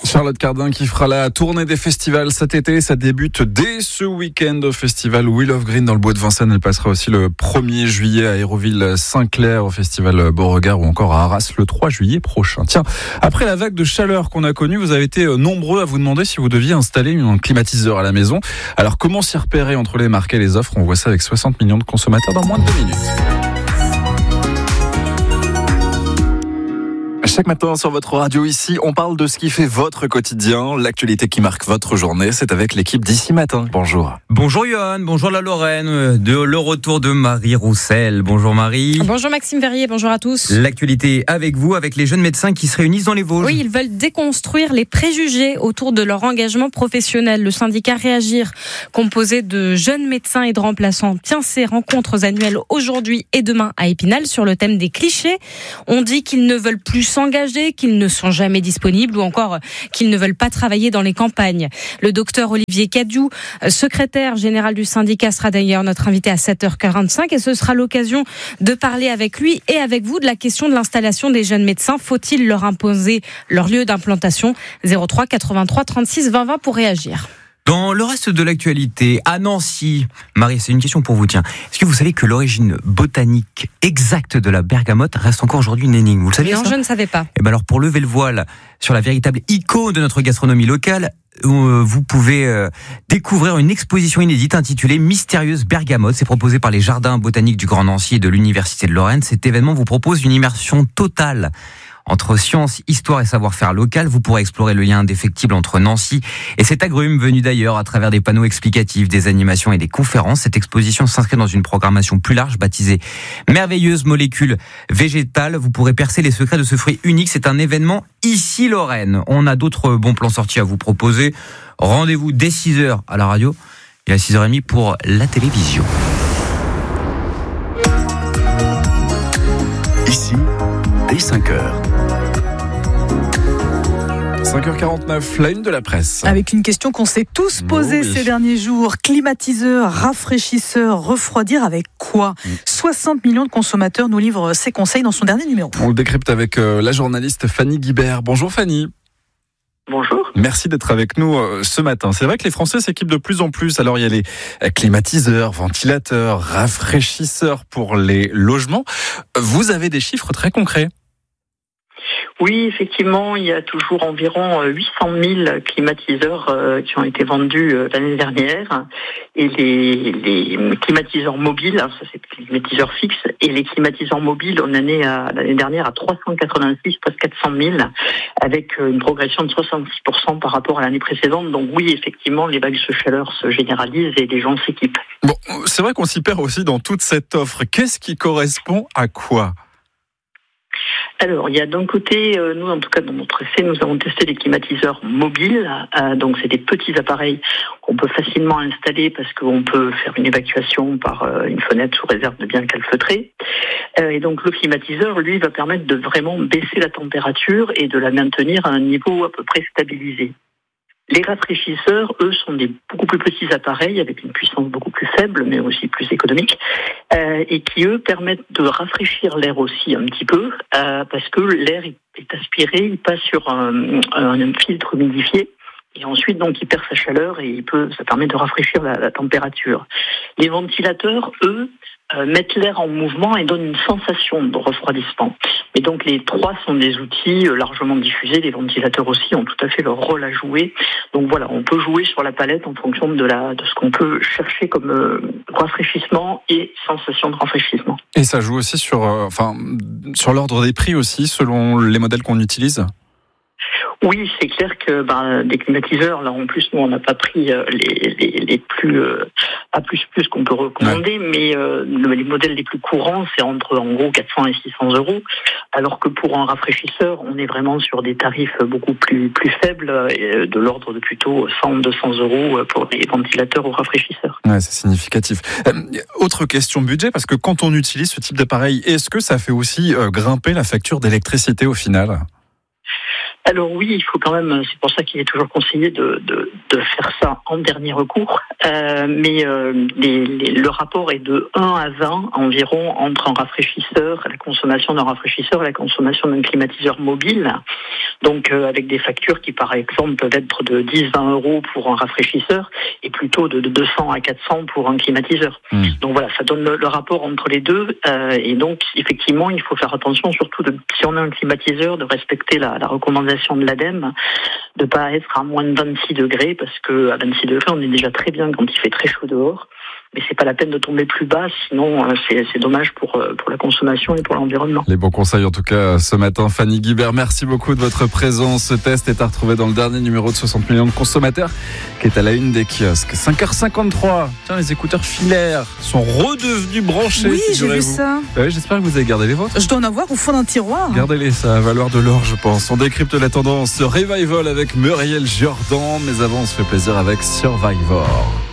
Charlotte Cardin qui fera la tournée des festivals cet été. Ça débute dès ce week-end au festival Wheel of Green dans le Bois de Vincennes. Elle passera aussi le 1er juillet à Hérouville-Saint-Clair au festival Beauregard ou encore à Arras le 3 juillet prochain. Tiens, après la vague de chaleur qu'on a connue, vous avez été nombreux à vous demander si vous deviez installer un climatiseur à la maison. Alors comment s'y repérer entre les marques et les offres? On voit ça avec 60 millions de consommateurs dans moins de 2 minutes. Chaque matin sur votre radio ici, on parle de ce qui fait votre quotidien, l'actualité qui marque votre journée. C'est avec l'équipe d'ici matin. Bonjour. Bonjour Johan, bonjour la Lorraine, le retour de Marie Roussel. Bonjour Marie. Bonjour Maxime Verrier, bonjour à tous. L'actualité avec vous, avec les jeunes médecins qui se réunissent dans les Vosges. Oui, ils veulent déconstruire les préjugés autour de leur engagement professionnel. Le syndicat Réagir, composé de jeunes médecins et de remplaçants, tient ses rencontres annuelles aujourd'hui et demain à Épinal sur le thème des clichés. On dit qu'ils ne veulent plus s'engager, qu'ils ne sont jamais disponibles ou encore qu'ils ne veulent pas travailler dans les campagnes. Le docteur Olivier Cadiou, secrétaire général du syndicat, sera d'ailleurs notre invité à 7h45 et ce sera l'occasion de parler avec lui et avec vous de la question de l'installation des jeunes médecins. Faut-il leur imposer leur lieu d'implantation? 03 83 36 20 20 pour réagir. Dans le reste de l'actualité, à Nancy, Marie, c'est une question pour vous, tiens. Est-ce que vous savez que l'origine botanique exacte de la bergamote reste encore aujourd'hui une énigme? Vous le savez? Non, je ne savais pas. Et ben alors, pour lever le voile sur la véritable icône de notre gastronomie locale, vous pouvez découvrir une exposition inédite intitulée Mystérieuse Bergamote. C'est proposé par les jardins botaniques du Grand Nancy et de l'Université de Lorraine. Cet événement vous propose une immersion totale entre science, histoire et savoir-faire local. Vous pourrez explorer le lien indéfectible entre Nancy et cet agrume venu d'ailleurs à travers des panneaux explicatifs, des animations et des conférences. Cette exposition s'inscrit dans une programmation plus large baptisée Merveilleuse molécule végétale. Vous pourrez percer les secrets de ce fruit unique. C'est un événement ici Lorraine. On a d'autres bons plans sortis à vous proposer. Rendez-vous dès 6h à la radio et à 6h30 pour la télévision. Ici, dès 5h. 5h49, la une de la presse. Avec une question qu'on s'est tous posée ces derniers jours. Climatiseur, rafraîchisseur, refroidir avec quoi? 60 millions de consommateurs nous livrent ses conseils dans son dernier numéro. On le décrypte avec la journaliste Fanny Guibert. Bonjour Fanny. Bonjour. Merci d'être avec nous ce matin. C'est vrai que les Français s'équipent de plus en plus. Alors il y a les climatiseurs, ventilateurs, rafraîchisseurs pour les logements. Vous avez des chiffres très concrets? Oui, effectivement, il y a toujours environ 800 000 climatiseurs qui ont été vendus l'année dernière. Et les climatiseurs mobiles, alors ça c'est les climatiseurs fixes, et les climatiseurs mobiles, on en est l'année dernière à 386, presque 400 000, avec une progression de 66% par rapport à l'année précédente. Donc oui, effectivement, les vagues de chaleur se généralisent et les gens s'équipent. Bon, c'est vrai qu'on s'y perd aussi dans toute cette offre. Qu'est-ce qui correspond à quoi? Alors, il y a d'un côté, nous en tout cas dans notre essai, nous avons testé des climatiseurs mobiles. Donc c'est des petits appareils qu'on peut facilement installer parce qu'on peut faire une évacuation par une fenêtre sous réserve de bien calfeutrer. Et donc le climatiseur, lui, va permettre de vraiment baisser la température et de la maintenir à un niveau à peu près stabilisé. Les rafraîchisseurs, eux, sont des beaucoup plus petits appareils avec une puissance beaucoup plus faible, mais aussi plus économique, et qui, eux, permettent de rafraîchir l'air aussi un petit peu, parce que l'air est aspiré, il passe sur un filtre humidifié, et ensuite, donc, il perd sa chaleur et ça permet de rafraîchir la température. Les ventilateurs, eux, mettent l'air en mouvement et donnent une sensation de refroidissement. Et donc les trois sont des outils largement diffusés. Les ventilateurs aussi ont tout à fait leur rôle à jouer. Donc voilà, on peut jouer sur la palette en fonction de ce qu'on peut chercher comme rafraîchissement et sensation de rafraîchissement. Et ça joue aussi sur l'ordre des prix aussi, selon les modèles qu'on utilise? Oui, c'est clair que des climatiseurs, là en plus nous on n'a pas pris les plus A++ qu'on peut recommander, mais les modèles les plus courants c'est entre en gros 400 et 600 euros, alors que pour un rafraîchisseur on est vraiment sur des tarifs beaucoup plus faibles, de l'ordre de plutôt 100-200 euros pour les ventilateurs ou rafraîchisseurs. Ouais, c'est significatif. Autre question budget, parce que quand on utilise ce type d'appareil, est-ce que ça fait aussi grimper la facture d'électricité au final? Alors oui, il faut quand même, c'est pour ça qu'il est toujours conseillé de faire ça en dernier recours, mais le rapport est de 1 à 20 environ entre un rafraîchisseur, la consommation d'un rafraîchisseur et la consommation d'un climatiseur mobile. Donc avec des factures qui par exemple peuvent être de 10-20 euros pour un rafraîchisseur et plutôt de 200 à 400 pour un climatiseur. Donc voilà, ça donne le rapport entre les deux, et donc effectivement il faut faire attention, surtout si on a un climatiseur, de respecter la recommandation de l'ADEME, de pas être à moins de 26 degrés, parce que à 26 degrés on est déjà très bien quand il fait très chaud dehors. Mais c'est pas la peine de tomber plus bas, sinon c'est dommage pour la consommation et pour l'environnement. Les bons conseils en tout cas ce matin. Fanny Guibert, merci beaucoup de votre présence. Ce test est à retrouver dans le dernier numéro de 60 millions de consommateurs qui est à la une des kiosques. 5h53. Tiens, les écouteurs filaires sont redevenus branchés. Oui, j'ai vu ça. Oui, j'espère que vous avez gardé les vôtres. Je dois en avoir au fond d'un tiroir. Gardez-les, ça va valoir de l'or, je pense. On décrypte la tendance Revival avec Muriel Jordan, mais avant on se fait plaisir avec Survivor.